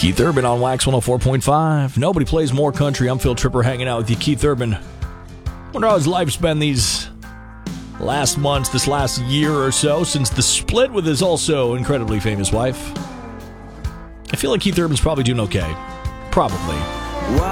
Keith Urban on Wax 104.5. Nobody plays more country. I'm Phil Tripper hanging out with you, Keith Urban. Wonder how his life's been these last months, this last year or so, since the split with his also incredibly famous wife. I feel like Keith Urban's probably doing okay. Probably.